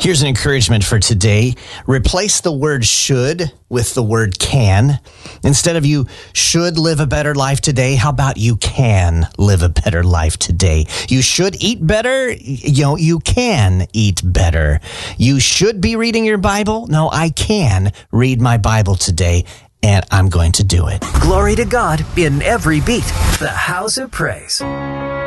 Here's an encouragement for today. Replace the word should with the word can. Instead of you should live a better life today, how about you can live a better life today? You should eat better. You can eat better. You should be reading your Bible. No, I can read my Bible today, and I'm going to do it. Glory to God in every beat. The House of Praise.